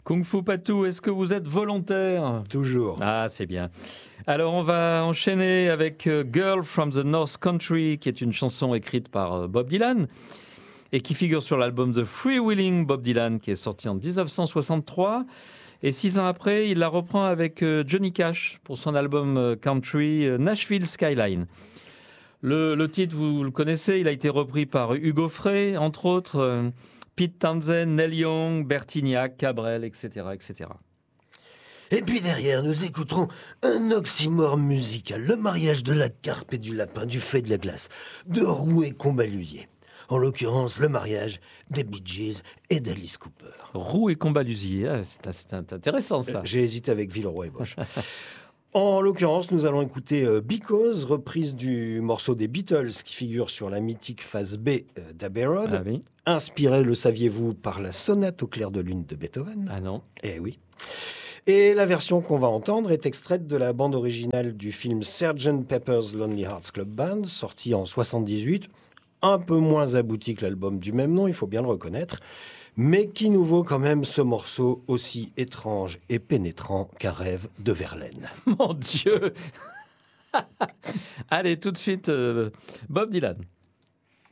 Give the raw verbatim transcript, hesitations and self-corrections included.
Kung Fu Patou, est-ce que vous êtes volontaire ? Toujours. Ah, c'est bien. Alors, on va enchaîner avec euh, Girl from the North Country, qui est une chanson écrite par euh, Bob Dylan et qui figure sur l'album The Freewheeling Bob Dylan, qui est sorti en dix-neuf cent soixante-trois. Et six ans après, il la reprend avec euh, Johnny Cash pour son album euh, country euh, Nashville Skyline. Le, le titre, vous le connaissez, il a été repris par Hugo Frey, entre autres, euh, Pete Townshend, Neil Young, Bertignac, Cabrel, et cetera, et cetera. Et puis derrière, nous écouterons un oxymore musical, le mariage de la carpe et du lapin, du feu et de la glace, de Roux et Combalusier. En l'occurrence, le mariage des Bee Gees et d'Alice Cooper. Roux et Combalusier, ah, c'est, c'est intéressant ça. J'ai hésité avec Villeroy et Bosch. En l'occurrence, nous allons écouter euh, Because, reprise du morceau des Beatles qui figure sur la mythique phase B euh, d'Abbey Road, Ah oui. inspiré, le saviez-vous, par la sonate au clair de lune de Beethoven. Ah non. Eh oui. Et la version qu'on va entendre est extraite de la bande originale du film sergeant Pepper's Lonely Hearts Club Band, sorti en soixante-dix-huit, un peu moins abouti que l'album du même nom, il faut bien le reconnaître, mais qui nous vaut quand même ce morceau aussi étrange et pénétrant qu'un rêve de Verlaine. Mon Dieu. Allez, tout de suite, euh, Bob Dylan.